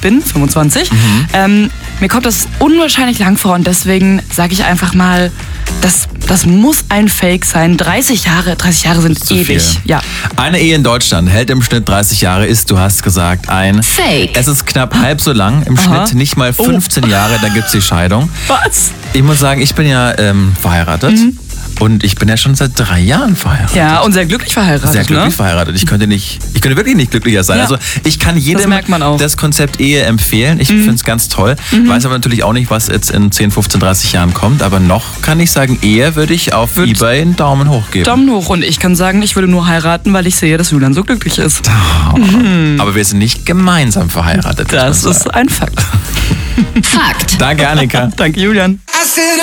bin, 25. Mir kommt das unwahrscheinlich lang vor und deswegen sage ich einfach mal, das muss ein Fake sein. 30 Jahre sind ewig. Viel. Ja. Eine Ehe in Deutschland hält im Schnitt 30 Jahre, ist, du hast gesagt, ein Fake. Es ist knapp halb so lang, im Schnitt nicht mal 15 Jahre, dann gibt's die Scheidung. Was? Ich muss sagen, ich bin ja verheiratet und ich bin ja schon seit 3 Jahren verheiratet. Ja, und sehr glücklich verheiratet. Sehr glücklich verheiratet. Ich könnte wirklich nicht glücklicher sein. Ja. Also ich kann jedem merkt man auch. das Konzept Ehe empfehlen. Ich finde es ganz toll. Weiß aber natürlich auch nicht, was jetzt in 10, 15, 30 Jahren kommt. Aber noch kann ich sagen, Ehe würde ich auf eBay einen Daumen hoch geben. Daumen hoch. Und ich kann sagen, ich würde nur heiraten, weil ich sehe, dass Julian so glücklich ist. Aber wir sind nicht gemeinsam verheiratet. Das ist ein Fakt. Fakt. Danke, Annika. Danke, Julian. I said